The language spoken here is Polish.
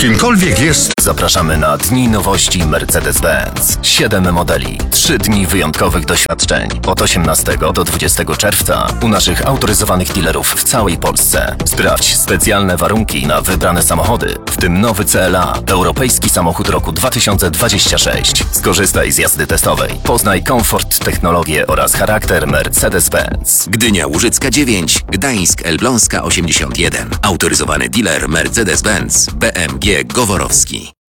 Kimkolwiek jest... Zapraszamy na Dni Nowości Mercedes-Benz. 7 modeli, 3 dni wyjątkowych doświadczeń. Od 18 do 20 czerwca u naszych autoryzowanych dealerów w całej Polsce. Sprawdź specjalne warunki na wybrane samochody, w tym nowy CLA, europejski samochód roku 2026. Skorzystaj z jazdy testowej. Poznaj komfort, technologię oraz charakter Mercedes-Benz. Gdynia Łużycka 9, Gdańsk Elbląska 81. Autoryzowany dealer Mercedes-Benz BMG Goworowski.